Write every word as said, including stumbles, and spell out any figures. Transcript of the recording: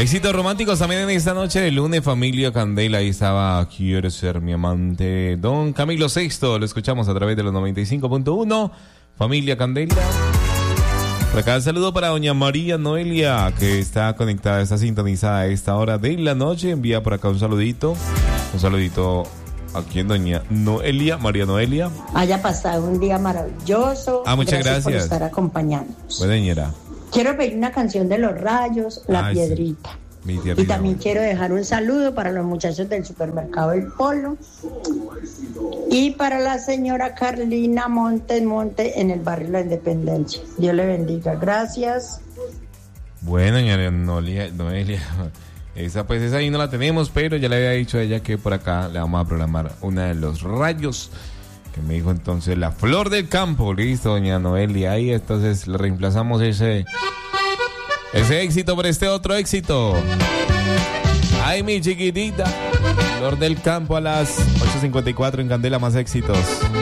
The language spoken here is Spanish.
Éxitos románticos también en esta noche de lunes, familia Candela. Ahí estaba Quieres ser mi amante, don Camilo Sexto. Lo escuchamos a través de los noventa y cinco punto uno, familia Candela. Por acá el saludo para doña María Noelia, que está conectada, está sintonizada a esta hora de la noche. Envía por acá un saludito. Un saludito a quien doña Noelia, María Noelia. Haya pasado un día maravilloso. Ah, muchas gracias. Gracias por estar acompañándonos. Buena señora. Quiero pedir una canción de Los Rayos, La Ay, Piedrita. Sí. Y también quiero dejar un saludo para los muchachos del supermercado El Polo y para la señora Carlina Montes Monte en el barrio La Independencia. Dios le bendiga. Gracias. Bueno, señora Noelia, Noelia. Esa pues esa ahí no la tenemos, pero ya le había dicho a ella que por acá le vamos a programar una de Los Rayos, que me dijo entonces La Flor del Campo. Listo, doña Noelia. Ahí entonces le reemplazamos ese ese éxito por este otro éxito. Ay, mi chiquitita, Flor del Campo a las ocho cincuenta y cuatro en Candela, más éxitos.